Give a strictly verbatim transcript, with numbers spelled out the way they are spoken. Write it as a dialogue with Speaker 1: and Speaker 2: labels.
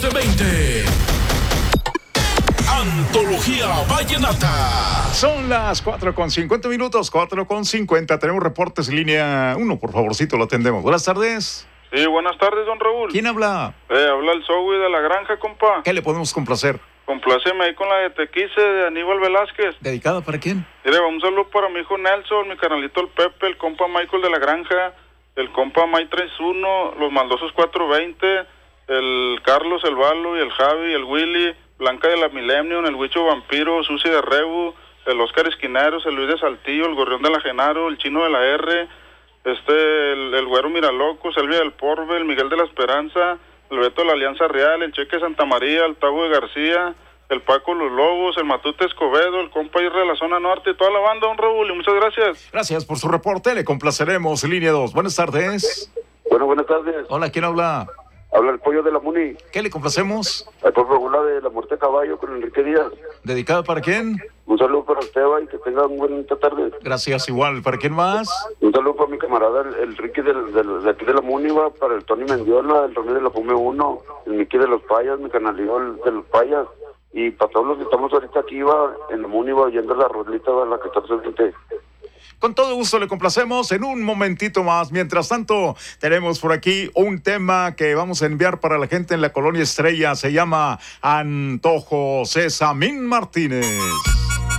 Speaker 1: veinte. Antología Vallenata.
Speaker 2: Son las cuatro con cincuenta minutos, cuatro con cincuenta. Tenemos reportes en línea uno, por favorcito, lo atendemos. Buenas tardes.
Speaker 3: Sí, buenas tardes, don Raúl.
Speaker 2: ¿Quién habla?
Speaker 3: Eh, habla el Zoe de la granja, compa.
Speaker 2: ¿Qué le podemos complacer?
Speaker 3: Compláceme ahí con la de Tequise de Aníbal Velázquez.
Speaker 2: ¿Dedicada para quién?
Speaker 3: Mire, un saludo para mi hijo Nelson, mi carnalito el Pepe, el compa Michael de la granja, el compa Mike treinta y uno, los maldosos cuatrocientos veinte, el Carlos, el Valo y el Javi, el Willy, Blanca de la Millennium, el Huicho Vampiro, Susi de Rebu, el Oscar Esquineros, el Luis de Saltillo, el Gorrión de la Genaro, el Chino de la R, este, el, el Güero Miralocos, Elvia del Porbe, el Miguel de la Esperanza, el Beto de la Alianza Real, el Cheque Santa María, el Tavo de García, el Paco Los Lobos, el Matute Escobedo, el compa Irre de la Zona Norte y toda la banda, don Raúl, y muchas gracias.
Speaker 2: Gracias por su reporte, le complaceremos. Línea dos, buenas tardes.
Speaker 4: Bueno, buenas tardes.
Speaker 2: Hola, ¿quién habla?
Speaker 4: Habla el Pollo de la Muni.
Speaker 2: ¿Qué le complacemos?
Speaker 4: El por favor, de la muerte de caballo con Enrique Díaz.
Speaker 2: ¿Dedicada para quién?
Speaker 4: Un saludo para Esteban y que tenga una buena tarde.
Speaker 2: Gracias, igual. ¿Para quién más?
Speaker 4: Un saludo para mi camarada, el, el Ricky del, del, de aquí de la Muni, va, para el Tony Mendiola, el Ronnie de la Fume uno, el Miki de los Payas, mi canalillo de los Payas. Y para todos los que estamos ahorita aquí, va, en la Muni, va, oyendo la rolita, va, la catorce veinte.
Speaker 2: Con todo gusto le complacemos en un momentito más. Mientras tanto, tenemos por aquí un tema que vamos a enviar para la gente en la Colonia Estrella. Se llama Antojo Césamín Martínez.